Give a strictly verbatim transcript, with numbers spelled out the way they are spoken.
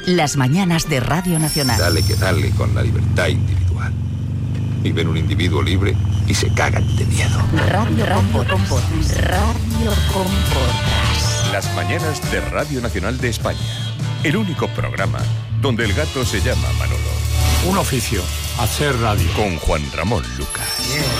Las mañanas de Radio Nacional. Dale que dale con la libertad individual. Y ven un individuo libre y se cagan de miedo. Radio, radio con Potas. Radio con Potas. Las mañanas de Radio Nacional de España. El único programa donde el gato se llama Manolo. Un oficio, hacer radio. Con Juan Ramón Lucas. Yeah.